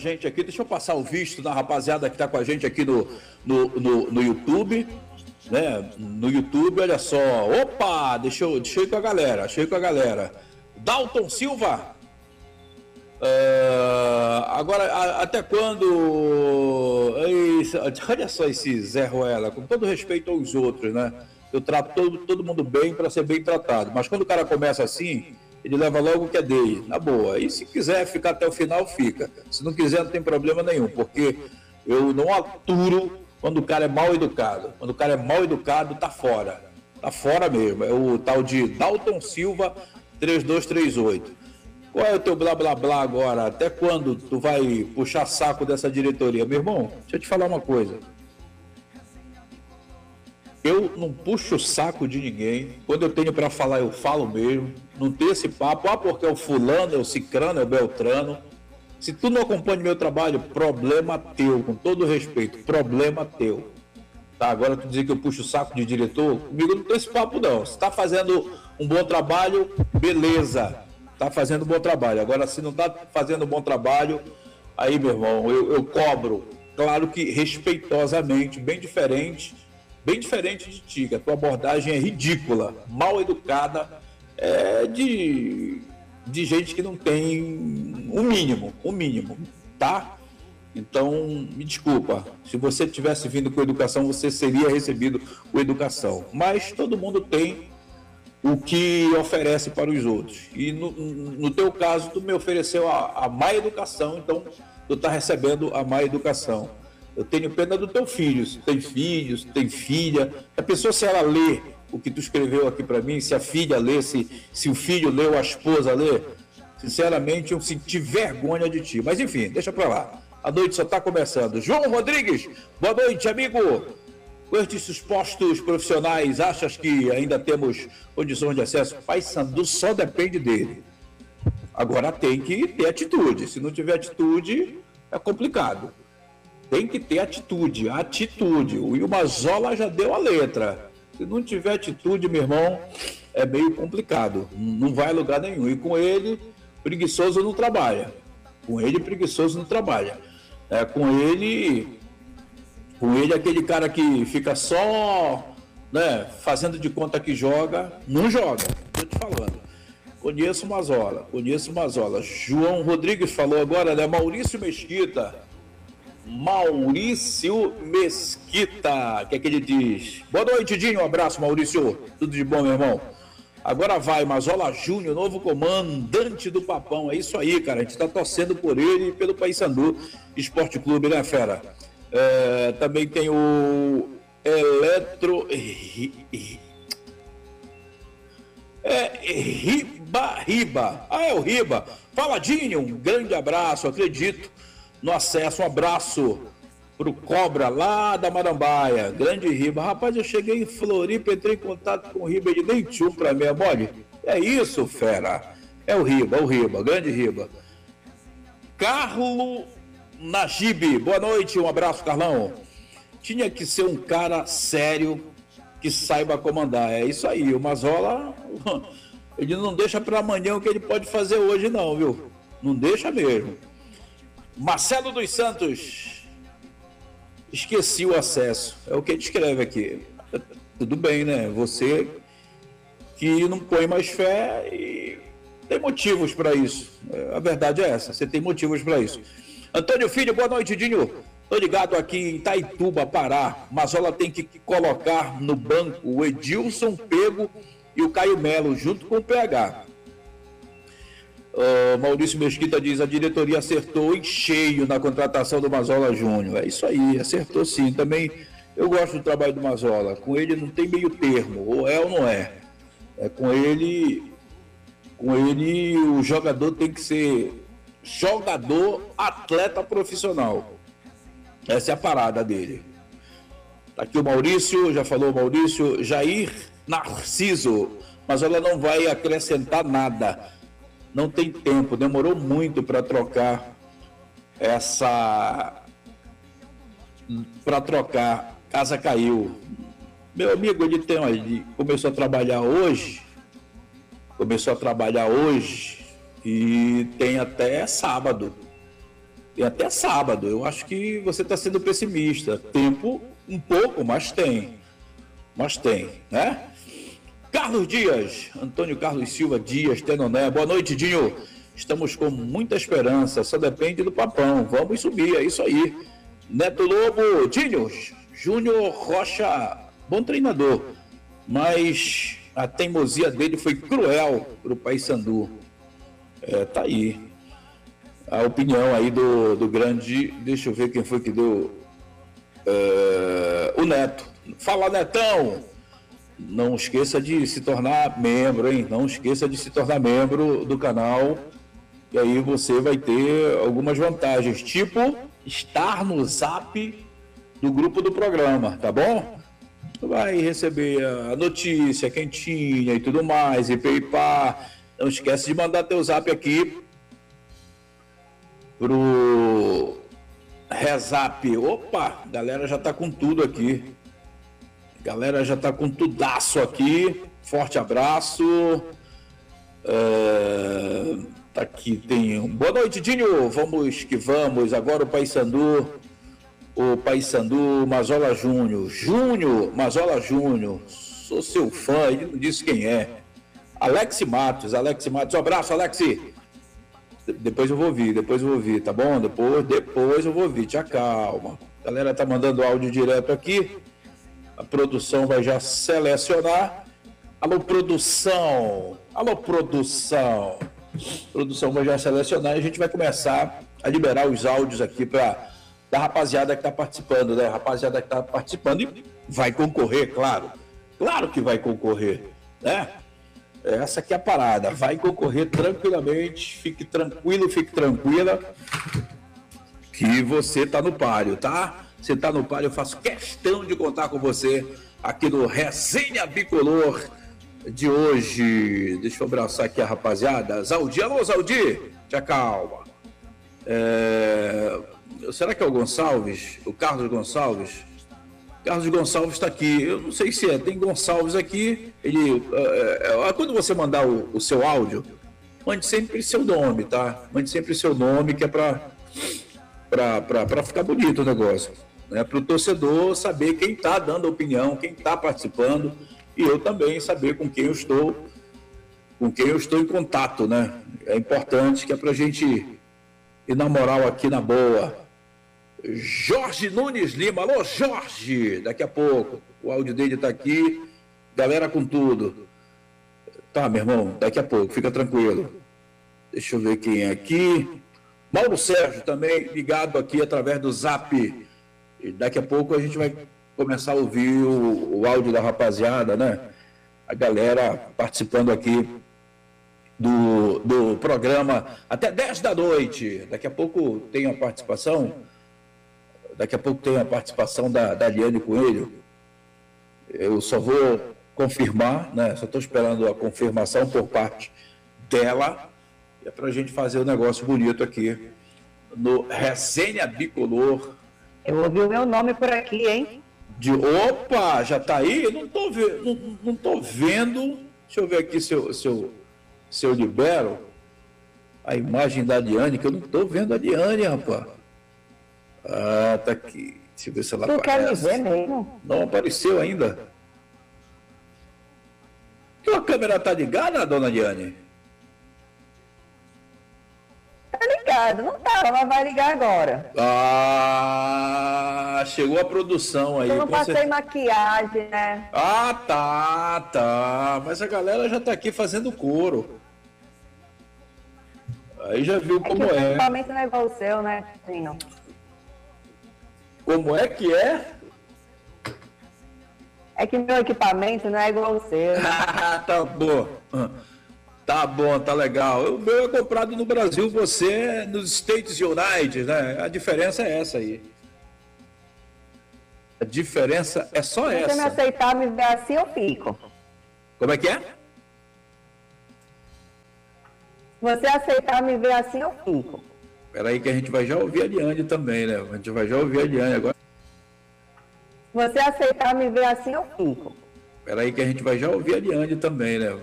gente aqui. Deixa eu passar o visto da rapaziada que está com a gente aqui no YouTube. Né? No YouTube, olha só. Opa, deixa eu ir com a galera. Dalton Silva. Agora, até quando... Olha só esse Zé Ruela, com todo respeito aos outros, né? Eu trato todo mundo bem para ser bem tratado. Mas quando o cara começa assim, ele leva logo o que é dele, na boa. E se quiser ficar até o final, fica. Se não quiser, não tem problema nenhum, porque eu não aturo quando o cara é mal educado. Quando o cara é mal educado, tá fora. Tá fora mesmo. É o tal de Dalton Silva 3238. Qual é o teu blá blá blá agora? Até quando tu vai puxar saco dessa diretoria? Meu irmão, deixa eu te falar uma coisa. Eu não puxo o saco de ninguém. Quando eu tenho para falar, eu falo mesmo. Não tem esse papo, porque é o fulano, é o cicrano, é o beltrano. Se tu não acompanha meu trabalho, problema teu, com todo respeito, problema teu. Tá, agora tu dizer que eu puxo o saco de diretor, comigo não tem esse papo não. Se tá fazendo um bom trabalho, beleza. Tá fazendo um bom trabalho. Agora, se não tá fazendo um bom trabalho, aí, meu irmão, eu cobro. Claro que respeitosamente, bem diferente de ti, que a tua abordagem é ridícula, mal educada, de gente que não tem o mínimo, tá? Então, me desculpa, se você tivesse vindo com educação, você seria recebido com educação, mas todo mundo tem o que oferece para os outros, e no teu caso, tu me ofereceu a má educação, então tu tá recebendo a má educação. Eu tenho pena do teu filho, se tem filhos, tem filha. A pessoa, se ela lê o que tu escreveu aqui para mim, se a filha lê, se o filho lê ou a esposa lê, sinceramente eu senti vergonha de ti. Mas enfim, deixa para lá. A noite só está começando. João Rodrigues, boa noite, amigo. Com estes postos profissionais, achas que ainda temos condições de acesso? Paysandu só depende dele. Agora tem que ter atitude. Se não tiver atitude, é complicado. Tem que ter atitude. O Ilmazola já deu a letra. Se não tiver atitude, meu irmão, é meio complicado. Não vai a lugar nenhum. E com ele, preguiçoso não trabalha. Com ele, aquele cara que fica só, né, fazendo de conta que joga, não joga. Estou te falando. Conheço Mazola. João Rodrigues falou agora, né? Maurício Mesquita, que é que ele diz? Boa noite, Dinho, um abraço, Maurício, tudo de bom, meu irmão? Agora vai, Mazola Júnior, novo comandante do Papão, é isso aí, cara, a gente tá torcendo por ele e pelo Paysandu Esporte Clube, né, fera? Também tem o Riba, é o Riba, fala, Dinho, um grande abraço, acredito no acesso, um abraço pro Cobra lá da Marambaia, grande Riba. Rapaz, eu cheguei em Floripa, entrei em contato com o Riba, ele nem tchum pra mim, mole. É isso, fera. É o Riba, grande Riba. Carlo Najib, boa noite, um abraço, Carlão. Tinha que ser um cara sério que saiba comandar, é isso aí. O Mazola, ele não deixa para amanhã o que ele pode fazer hoje não, viu? Não deixa mesmo. Marcelo dos Santos, esqueci o acesso, é o que ele escreve aqui. Tudo bem, né? Você que não põe mais fé e tem motivos para isso. A verdade é essa, você tem motivos para isso. Antônio Filho, boa noite, Dinho. Tô ligado aqui em Itaituba, Pará. Mazola tem que colocar no banco o Edilson Pego e o Caio Melo, junto com o PH. Maurício Mesquita diz, a diretoria acertou em cheio na contratação do Mazola Júnior. É isso aí, acertou sim. Também eu gosto do trabalho do Mazola. Com ele não tem meio termo, ou é ou não é. Com ele o jogador tem que ser jogador, atleta profissional. Essa é a parada dele. Tá aqui o Maurício, já falou o Maurício. Jair Narciso, Mazola não vai acrescentar nada. Não tem tempo, demorou muito para trocar Casa Caiu. Meu amigo, ele começou a trabalhar hoje e tem até sábado. e até sábado. Eu acho que você está sendo pessimista. Tempo, um pouco, mas tem. Mas tem, né? Carlos Dias, Antônio Carlos Silva Dias, Tenoné. Boa noite, Dinho. Estamos com muita esperança, só depende do papão. Vamos subir, é isso aí. Neto Lobo, Dinho, Júnior Rocha, bom treinador, mas a teimosia dele foi cruel para o Paysandu. Tá aí. A opinião aí do grande, deixa eu ver quem foi que deu, o Neto. Fala, Netão! Não esqueça de se tornar membro, hein? Não esqueça de se tornar membro do canal. E aí você vai ter algumas vantagens, tipo estar no zap do grupo do programa, tá bom? Vai receber a notícia quentinha e tudo mais, e PayPal. Não esquece de mandar teu zap aqui pro Rezap. Opa, galera já tá com tudo aqui. Galera já tá com tudaço aqui. Forte abraço. Tá aqui, tem um... Boa noite, Dinho. Vamos que vamos. Agora o Paysandu. O Paysandu Mazola Júnior. Mazola Júnior. Sou seu fã, ele não disse quem é. Alex Matos. Um abraço, Alex. Depois eu vou ouvir, tá bom? Depois eu vou ouvir. Te acalma. A galera tá mandando áudio direto aqui. A produção vai já selecionar. Alô, produção. A produção vai já selecionar e a gente vai começar a liberar os áudios aqui da rapaziada que está participando, né? Rapaziada que está participando e vai concorrer, claro. Claro que vai concorrer, né? Essa aqui é a parada. Vai concorrer tranquilamente. Fique tranquilo, fique tranquila. Que você tá no páreo, tá? Você tá no páreo, eu faço questão de contar com você aqui no Resenha Bicolor de hoje. Deixa eu abraçar aqui a rapaziada. Zaldi, alô Zaldi, te acalma. Será que é o Gonçalves? O Carlos Gonçalves? Carlos Gonçalves está aqui. Eu não sei se tem Gonçalves aqui. Ele, quando você mandar o seu áudio, mande sempre seu nome, tá? Mande sempre seu nome, que é para ficar bonito o negócio. Né? Para o torcedor saber quem está dando opinião, quem está participando. E eu também saber com quem eu estou em contato, né? É importante, que é pra gente ir na moral aqui na boa. Jorge Nunes Lima, alô Jorge, daqui a pouco, o áudio dele tá aqui, galera com tudo. Tá, meu irmão, daqui a pouco, fica tranquilo. Deixa eu ver quem é aqui. Mauro Sérgio também, ligado aqui através do Zap. E daqui a pouco a gente vai começar a ouvir o áudio da rapaziada, né? A galera participando aqui do programa até 10 da noite. Daqui a pouco tem a participação. Da Eliane Coelho. Eu só vou confirmar, né? Só estou esperando a confirmação por parte dela. É para a gente fazer um negócio bonito aqui no Resenha Bicolor. Eu ouvi o meu nome por aqui, hein? Opa, já tá aí? Eu não tô vendo. Deixa eu ver aqui se eu libero a imagem da Diane, que eu não tô vendo a Diane, rapaz. Ah, tá aqui. Deixa eu ver se ela aparece. Tu quer me ver mesmo? Não apareceu ainda. Tua câmera tá ligada, dona Diane? Tá ligado, não tá, mas vai ligar agora. Ah, chegou a produção aí. Eu não passei maquiagem, né? Ah, tá. Mas a galera já tá aqui fazendo coro. Aí já viu como é. O equipamento não é igual o seu, né, Tino? Como é que é? É que meu equipamento não é igual o seu. Tá bom. Tá bom, tá legal. O meu é comprado no Brasil, você é nos States United, né? A diferença é essa aí. A diferença é só essa. Se você me aceitar me ver assim, eu fico. Como é que é? Se você aceitar me ver assim, eu fico. Espera aí que a gente vai já ouvir a Eliane também, né? A gente vai já ouvir a Eliane agora. Se você aceitar me ver assim, eu fico. Espera aí que a gente vai já ouvir a Eliane também, né?